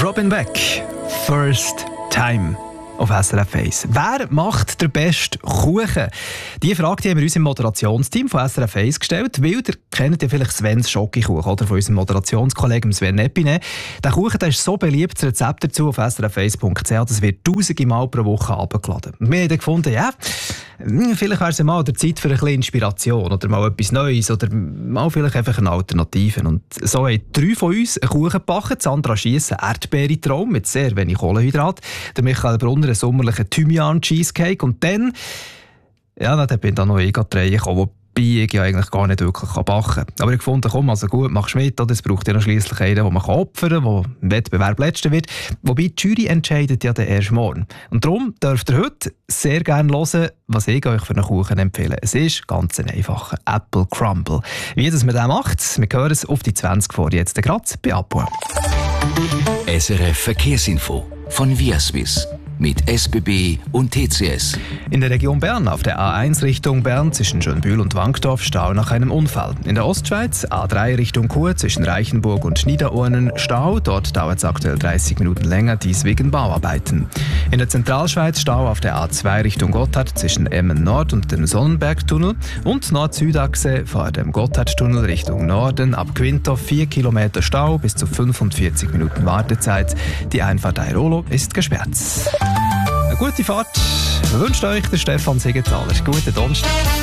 Robin Beck, First Time auf SRF 1. Wer macht den besten Kuchen? Diese Frage haben wir uns im Moderationsteam von SRF 1 gestellt, weil ihr kennt ja vielleicht Svens Schokokuchen oder von unserem Moderationskollegen Sven Epine. Der Kuchen der ist so beliebt, das Rezept dazu auf srf1.ch, das wird tausende Mal pro Woche abgeladen. Und wir haben dann gefunden, ja, vielleicht wäre es mal der Zeit für ein bisschen Inspiration oder mal etwas Neues oder mal vielleicht einfach eine Alternative. Und so haben 3 von uns einen Kuchen gebacken. Sandra Schiesse Erdbeere-Traum mit sehr wenig Kohlenhydrat. Der Michael Brunner einen sommerlichen Thymian-Cheesecake. Und dann, ja, dann bin ich da noch reingekommen, wobei ich ja eigentlich gar nicht wirklich backen kann. Aber ich fand, komm, also gut, machst mit, oder? Es braucht ja noch schliesslich einen, den man opfern kann, der im Wettbewerb Letzter wird. Wobei die Jury entscheidet ja dann erst morgen. Und darum dürft ihr heute sehr gerne hören, was ich euch für einen Kuchen empfehle. Es ist ganz ein einfacher Apple Crumble. Wie das man den macht, wir hören es auf die 20 vor jetzt gerade bei Apo. SRF Verkehrsinfo von Viaswiss mit SBB und TCS. In der Region Bern auf der A1 Richtung Bern zwischen Schönbühl und Wankdorf Stau nach einem Unfall. In der Ostschweiz A3 Richtung Chur zwischen Reichenburg und Niederurnen Stau. Dort dauert es aktuell 30 Minuten länger, dies wegen Bauarbeiten. In der Zentralschweiz Stau auf der A2 Richtung Gotthard zwischen Emmen Nord und dem Sonnenbergtunnel und Nord-Süd-Achse vor dem Gotthardtunnel Richtung Norden ab Quinto 4 Kilometer Stau bis zu 45 Minuten Wartezeit. Die Einfahrt Airolo ist gesperrt. Eine gute Fahrt wünscht euch der Stefan Siegenthaler. Guten Donnerstag.